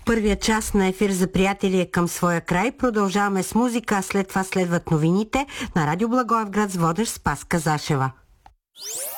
Първият час на ефир за приятели е към своя край. Продължаваме с музика, а след това следват новините на Радио Благоевград с водещ Спаска Зашева.